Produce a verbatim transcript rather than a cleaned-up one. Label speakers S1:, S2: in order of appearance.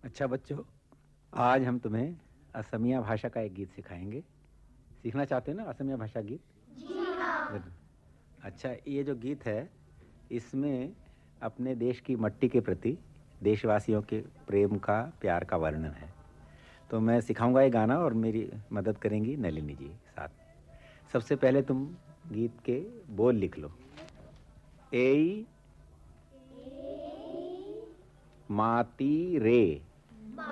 S1: अच्छा बच्चों, आज हम तुम्हें असमिया भाषा का एक गीत सिखाएंगे। सीखना चाहते हो ना असमिया भाषा गीत?
S2: जी हाँ।
S1: जरूर। अच्छा, ये जो गीत है इसमें अपने देश की मट्टी के प्रति देशवासियों के प्रेम का, प्यार का वर्णन है। तो मैं सिखाऊंगा ये गाना और मेरी मदद करेंगी नलिनी जी साथ। सबसे पहले तुम गीत के बोल लिख लो। एई माती रे